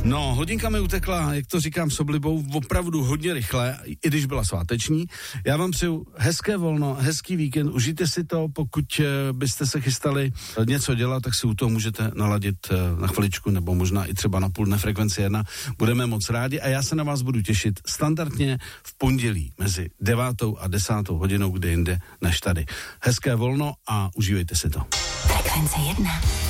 No, hodinka mi utekla, jak to říkám s oblibou, opravdu hodně rychle, i když byla sváteční. Já vám přeju hezké volno, hezký víkend, užijte si to, pokud byste se chystali něco dělat, tak si u toho můžete naladit na chviličku, nebo možná i třeba na půl dne Frekvence 1. Budeme moc rádi a já se na vás budu těšit standardně v pondělí mezi 9. a 10. hodinou, kde jinde než tady. Hezké volno a užívejte si to. Frekvence 1.